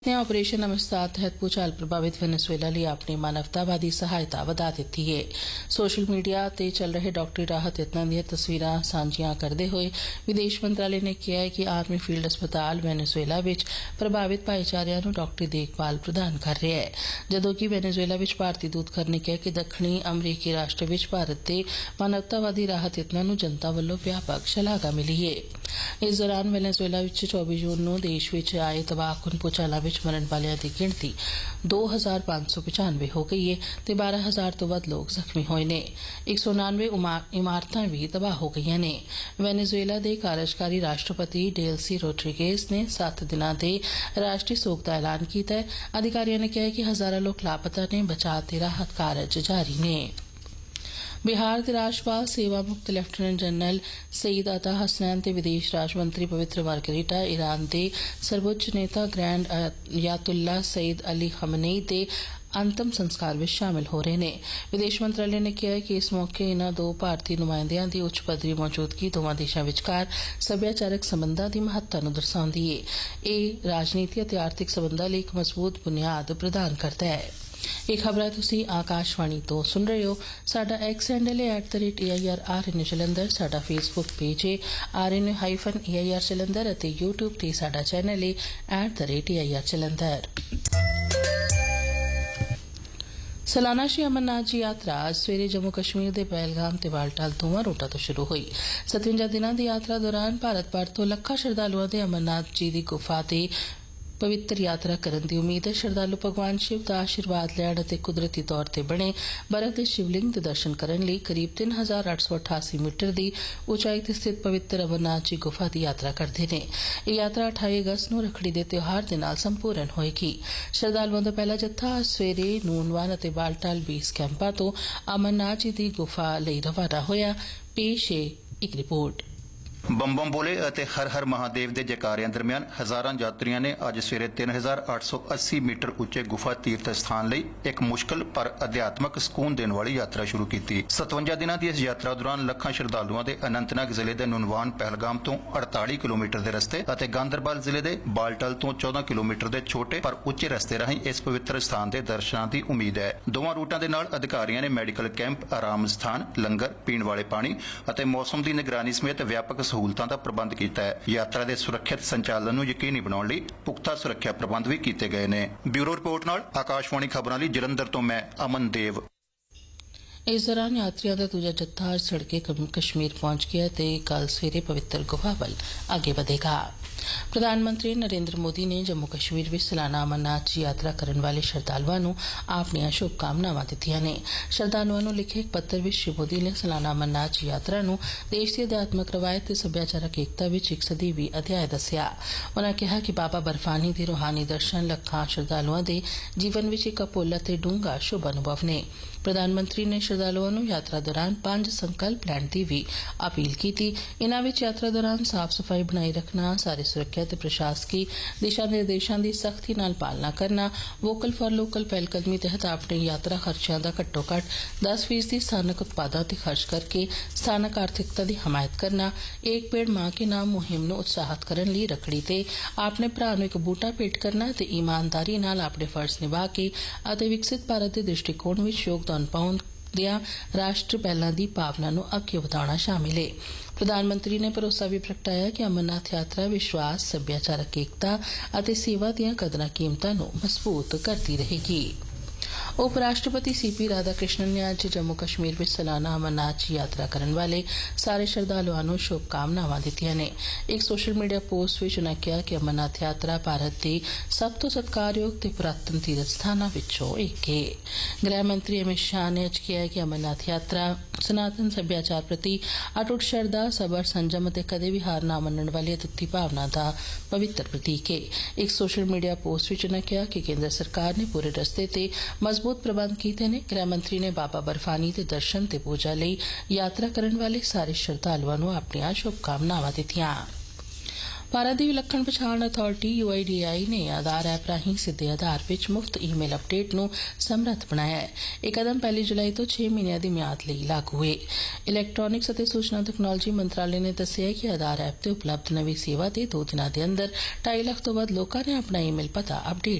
ने ऑपरेशन अमरसात तहत भूचाल प्रभावित वेनेजुएला लिए अपनी मानवतावादी सहायता वधा दी है। सोशल मीडिया ते चल रहे डॉक्टरी राहत यत्नां दी तस्वीरां सांझियां करदे होए विदेश मंत्रालय ने कहा है कि आर्मी फील्ड अस्पताल वेनेजुएला विच प्रभावित भाईचारिਆਂ ਨੂੰ डॉक्टरी देखभाल प्रदान कर रहा है, जदों कि वेनेजुएला विच भारतीय दूतघर ने कहा कि दक्षिणी अमरीकी राष्ट्र विच भारत के मानवतावादी राहत यत्नां ਨੂੰ जनता ਵੱਲੋਂ व्यापक शलाघा मिली है। इस दौरान वेनेजुएला विच 24 जून ਨੂੰ देश विच आए तबाहकुन भूचालां विच मरण वालियां दी गिणती 2595 हो गई है ते 12000 तो वध लोग जख्मी होए ने। 199 इमारतां भी तबाह हो गई ने। वेनेजुएला दे कार्यकारी राष्ट्रपति डेल्सी रोड्रिगेज ने 7 दिनां दे राष्ट्रीय सोग दा ऐलान कीता है। अधिकारियों ने कहा कि हजारां लोग लापता ने, बचाव ते राहत कारज जारी ने। बिहार के राज्यपाल सेवा मुक्त लेफ्टिनेंट जनरल सईद अता हसनैन ते विदेश राजमंत्री पवित्र मार्गरीटा ईरान के सर्वोच्च नेता grand Ayatollah Saeed Ali Khamenei के अंतिम संस्कार में शामिल हो रहे हैं। विदेश मंत्रालय ने कहा है कि इस मौके इन्हां दो भारतीय नुमाइंदियां की उच्च पद्धरी मौजूदगी दोवां देशां विचकार सभ्याचारक संबंधां की महत्ता नूं दर्शाउंदी है। यह राजनीति ते आर्थिक संबंधां लई एक मजबूत बुनियाद प्रदान करता है। ये खबर तुसी आकाशवाणी तो सुन रहे हो। साडा एक्स हैंडल है @AIRRN जलंधर, साडा फेसबुक पेज है RN-AIR जलंधर अते यूट्यूब ते साडा चैनल है @AIR जलंधर। सालाना श्री अमरनाथ जी यात्रा अज सवेरे जम्मू कश्मीर के पहलगाम ते बालटाल दोवां रूटां तो शुरू हुई। 57 दिनां की यात्रा दौरान भारत भर तो लखां श्रद्धालुओं के अमरनाथ जी की गुफा ते पवित्र यात्रा करने की उम्मीद है। श्रद्धालु भगवान शिव का आशीर्वाद लैण अते कुदरती तौर पर बने बर्फ के शिवलिंग के दर्शन करने लिए करीब 3888 मीटर की ऊंचाई से स्थित पवित्र अमरनाथ जी गुफा की यात्रा करते हैं। यह यात्रा 28 अगस्त को रखड़ी के त्योहार के नाल संपूर्ण होएगी। श्रद्धालुओं का पहला जत्था अज सवेरे नूनवान अते बालटाल बेस कैंपां तो अमरनाथ जी की गुफा लई रवाना होया। पेश है एक रिपोर्ट। बम बम बोले अते हर हर महादेव के जयकारियां दरमियान हजारां यात्रियों ने अज सवेरे 3880 मीटर उच्चे गुफा तीर्थ स्थान लई एक मुश्किल पर अध्यात्मक सुकून देने वाली यात्रा शुरू की। 57 दिनों की इस यात्रा दौरान लखां श्रद्धालुओं के अनंतनाग जिले के नुनवान पहलगाम तो 48 किलोमीटर के रस्ते अते गांदरबल जिले के बालटल तो 14 किलोमीटर के छोटे पर उच्चे रस्ते राही इस पवित्र स्थान के दर्शनां की उम्मीद है। दोवां रूटां दे नाल अधिकारियों ने मैडिकल कैंप, आराम स्थान, लंगर, पीण वाले पानी अते मौसम की निगरानी समेत व्यापक सहूलतां दा प्रबंध किया है। यात्रा के सुरक्षित संचालन नूं यकीनी बनाउण लई पुख्ता सुरक्षा प्रबंध भी किए गए ने। ब्यूरो रिपोर्ट नाल आकाशवाणी खबरां लई जलंधर तो मैं अमन देव। इस दौरान यात्रियों का दूजा जत्था आज सड़के कश्मीर पहुंच गया ते कल सवेरे पवित्र गुफा वल आगे बढ़ेगा। प्रधानमंत्री नरेंद्र मोदी ने जम्मू कश्मीर में सालाना अमरनाथ जी यात्रा करने वाले श्रद्धालुओं को अपनी शुभकामनावां दित्तियां ने। श्रद्धालुओं को लिखे एक पत्र में श्री मोदी ने सालाना अमरनाथ जी यात्रा को देश की अध्यात्मक रवायत ते सभ्याचारक एकता विच एक सदीवी अध्याय दस्सिया। उन्होंने कहा कि बाबा बर्फानी के रूहानी दर्शन लखां श्रद्धालुओं के जीवन में एक अभुੱਲ ते डूंगा शुभ अनुभव ने। प्रधानमंत्री ने श्रद्धालुओं को यात्रा दौरान 5 संकल्प लैण की भी अपील की। इन्हां विच यात्रा दौरान साफ सफाई बनाई रखना, सारी सुरक्षा ते प्रशासकी दिशा निर्देशों की सख्ती नाल पालना करना, वोकल फॉर लोकल पहलकदमी तहत अपने यात्रा खर्चों का घट्टो घट्ट 10% स्थानक उत्पादों पर खर्च करके स्थानक आर्थिकता की हमायत करना, एक पेड़ मां के नाम मुहिम को उत्साहित करने लिए रखड़ी ते अपने भरा एक बूटा भेंट करना ते ईमानदारी नाल अपने फर्ज निभा के अते विकसित भारत के दृष्टिकोण में योगदान पाउंदियां राष्ट्र पहलों की भावना को अगे बढ़ाना शामिल है। प्रधानमंत्री ने भरोसा भी प्रगटाया कि अमरनाथ यात्रा विश्वास, सभ्याचारक एकता अते सेवा दीयां कदरां कीमतां नूं मजबूत करती रहेगी। उपराष्ट्रपति CP राधाकृष्णन ने आज जम्मू कश्मीर में सालाना अमरनाथ जी यात्रा करने वाले सारे श्रद्धालुओं को शुभकामनावां दित्तियां ने। एक सोशल मीडिया पोस्ट में उन्होंने कहा कि अमरनाथ यात्रा भारत के सब तो सत्कारयोग ते पुरातन तीर्थ स्थानां विचों एक है। गृह मंत्री अमित शाह ने अज कहा कि अमरनाथ यात्रा सनातन सभ्याचार प्रति अटुट श्रद्धा, सबर, संयम ते कदे भी हार ना मनण वाली अतुੱਤੀ भावना का पवित्र प्रतीक है। एक सोशल मीडिया पोस्ट में उन्होंने कहा कि केंद्र सरकार ने पूरे रस्ते ते मजबूत प्रबंध किए ने। गृह मंत्री ने बाबा बर्फानी के दर्शन ते पूजा लई यात्रा करने वाले सारे श्रद्धालुओं को अपनी शुभकामनावां दित्तियां। ਭਾਰਤ ਦੀ ਵਿਲੱਖਣ ਪਛਾਣ ਅਥਾਰਟੀ UIDAI ਨੇ ਆਧਾਰ ਐਪ ਰਾਹੀਂ ਸਿੱਧੇ ਆਧਾਰ ਵਿੱਚ ਮੁਫਤ ਈਮੇਲ ਅਪਡੇਟ ਨੂੰ ਸਮਰੱਥ ਬਣਾਇਆ ਹੈ। ਇਹ ਕਦਮ 1 ਜੁਲਾਈ ਤੋਂ 6 ਮਹੀਨਿਆਂ ਦੀ ਮਿਆਦ ਲਈ ਲਾਗੂ ਹੈ। ਇਲੈਕਟ੍ਰੋਨਿਕਸ ਅਤੇ ਸੂਚਨਾ ਤਕਨਾਲੋਜੀ ਮੰਤਰਾਲੇ ਨੇ ਦੱਸਿਆ ਕਿ ਆਧਾਰ ਐਪ ਤੇ ਉਪਲਬਧ ਨਵੀਂ ਸੇਵਾ ਤੇ 2 ਦਿਨਾਂ ਦੇ ਅੰਦਰ 2.5 ਲੱਖ ਤੋਂ ਵੱਧ ਲੋਕਾਂ ਨੇ ਆਪਣਾ ਈਮੇਲ ਪਤਾ ਅਪਡੇਟ